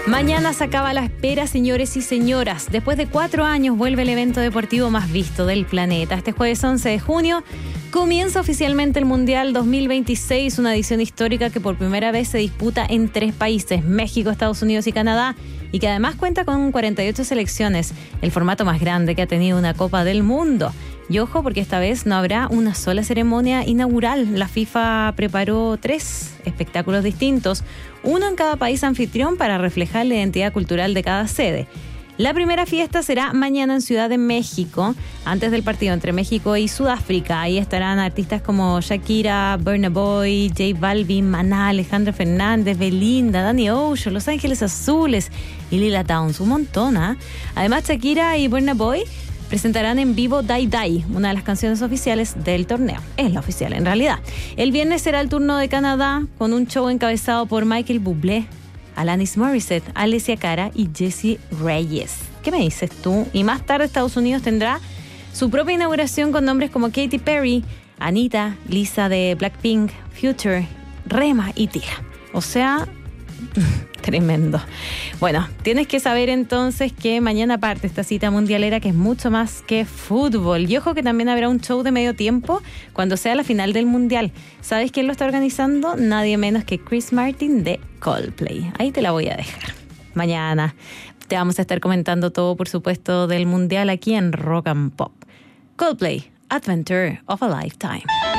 Mañana se acaba la espera, señores y señoras. Después de 4 años vuelve el evento deportivo más visto del planeta. Este jueves 11 de junio comienza oficialmente el Mundial 2026, una edición histórica que por primera vez se disputa en 3 países, México, Estados Unidos y Canadá, y que además cuenta con 48 selecciones, el formato más grande que ha tenido una Copa del Mundo. Y ojo, porque esta vez no habrá una sola ceremonia inaugural. La FIFA preparó 3 espectáculos distintos, uno en cada país anfitrión para reflejar la identidad cultural de cada sede. La primera fiesta será mañana en Ciudad de México, antes del partido entre México y Sudáfrica. Ahí estarán artistas como Shakira, Burna Boy, J Balvin, Maná, Alejandro Fernández, Belinda, Danny Ocean, Los Ángeles Azules y Lila Downs. Un montón, ¿eh? Además, Shakira y Burna Boy presentarán en vivo Die Die, una de las canciones oficiales del torneo. Es la oficial en realidad. El viernes será el turno de Canadá, con un show encabezado por Michael Bublé, Alanis Morissette, Alessia Cara y Jessie Reyes. ¿Qué me dices tú? Y más tarde Estados Unidos tendrá su propia inauguración con nombres como Katy Perry, Anita, Lisa de Blackpink, Future, Rema y Tila. O sea, tremendo. Bueno, tienes que saber entonces que mañana parte esta cita mundialera, que es mucho más que fútbol. Y ojo que también habrá un show de medio tiempo cuando sea la final del mundial. ¿Sabes quién lo está organizando? Nadie menos que Chris Martin de Coldplay. Ahí te la voy a dejar. Mañana te vamos a estar comentando todo, por supuesto, del mundial aquí en Rock and Pop. Coldplay, Adventure of a Lifetime.